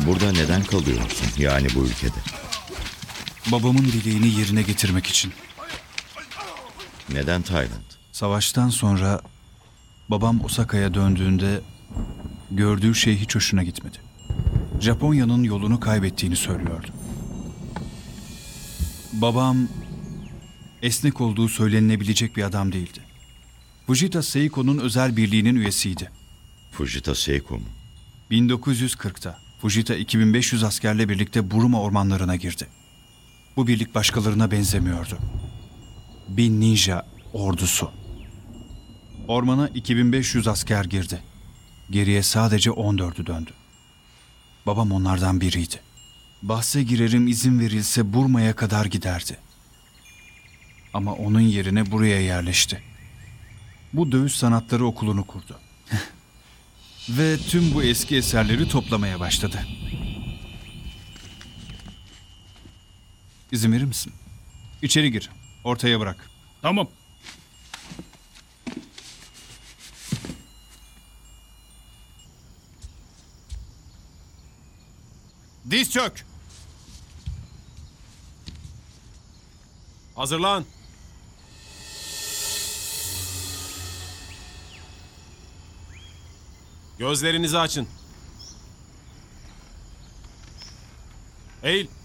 Burada neden kalıyorsun? Yani bu ülkede. Babamın dileğini yerine getirmek için. Neden Tayland? Savaştan sonra babam Osaka'ya döndüğünde gördüğü şey hiç hoşuna gitmedi. Japonya'nın yolunu kaybettiğini söylüyordu. Babam esnek olduğu söylenilebilecek bir adam değildi. Fujita Seiko'nun özel birliğinin üyesiydi. Fujita Seiko mu? 1940'ta Fujita 2500 askerle birlikte Burma ormanlarına girdi. Bu birlik başkalarına benzemiyordu. Bir ninja ordusu. Ormana 2500 asker girdi. Geriye sadece 14'ü döndü. Babam onlardan biriydi. Bahse girerim, izin verilse Burma'ya kadar giderdi. Ama onun yerine buraya yerleşti. Bu dövüş sanatları okulunu kurdu. Ve tüm bu eski eserleri toplamaya başladı. İzin verir misin? İçeri gir, ortaya bırak. Tamam. Diz çök. Hazırlan. Gözlerinizi açın. Eğil.